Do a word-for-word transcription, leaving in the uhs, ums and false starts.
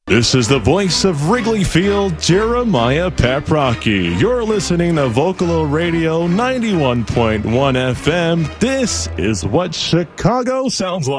This is the voice of Wrigley Field, Jeremiah Paprocki. You're listening to Vocalo Radio ninety-one point one F M. This is what Chicago sounds like.